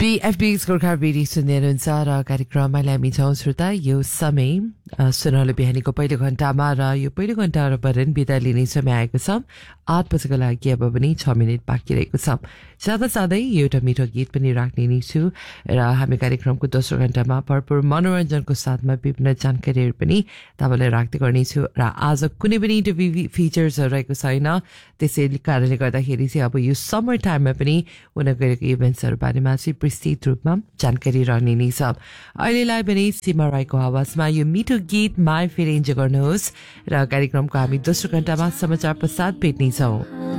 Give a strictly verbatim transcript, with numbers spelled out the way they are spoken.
बीएफबी गोर्खा बिडी सुन्दै हुनुहुन्छ र कार्यक्रममा हामी छौँ श्रोता यो समय सुनौलो बिहानीको पहिलो घण्टामा र यो पहिलो घण्टाबाट बिदा लिने समय आएको छ आठ बजेको लागि अब पनि छ मिनट बाँकी रहेको छ सादा सादै एउटा मिठो गीत पनि राख्ने नै छु र हामी कार्यक्रमको दोस्रो घण्टामा भरपुर मनोरञ्जनको साथमा विभिन्न जानकारीहरू पनि तपाईँलाई राख्दै गर्नेछु र आज कुनै पनि इन्टरभ्यू फिचर्सहरू रहेको छैन त्यसै कारणले गर्दाखेरि चाहिँ अब यो समर टाइममा पनि हुन गएको इभेन्ट्सहरू बारेमा चाहिँ विस्तृत रूपमा जानकारी रहने नै छ अहिलेलाई पनि सीमा राईको आवाजमा यो मिठो गीत माई फेरि इन्जोय गर्नुहोस् र कार्यक्रमको हामी दोस्रो घण्टामा समाचार पश्चात भेट्नेछौँ।